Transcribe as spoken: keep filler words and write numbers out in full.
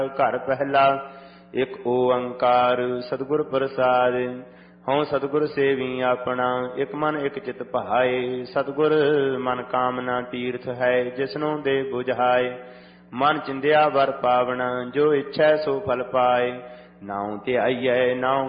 ਘਰ ਪਹਿਲਾ ਇੱਕ ਓੰਕਾਰ ਸਤਿਗੁਰ ਪ੍ਰਸਾਦ। ਹਉ ਸਤਿਗੁਰ ਸੇਵੀ ਆਪਣਾ ਇੱਕ ਮਨ ਇੱਕ ਚਿਤ ਭਾਏ। ਸਤਿਗੁਰ ਮਨ ਕਾਮਨਾ ਤੀਰਥ ਹੈ ਜਿਸਨੂੰ ਦੇ ਬੁਝਾਏ। ਮਨ ਚਿੰਦਿਆ ਵਰ ਪਾਵਣਾ ਜੋ ਇੱਛੈ ਸੋ ਫਲ ਪਾਏ। ਨਾਉ ਧਿਆਈਐ ਨਾਉ